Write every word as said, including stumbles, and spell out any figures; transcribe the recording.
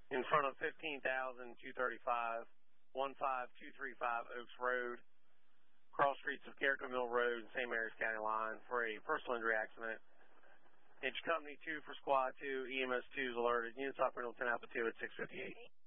in front of fifteen thousand two thirty-five, one five two three five Oaks Road, cross streets of Carrico Mill Road and Saint Mary's County line for a personal injury accident. It's Company two for Squad two, E M S two is alerted. Units operating Lieutenant Alpha two at six fifty-eight.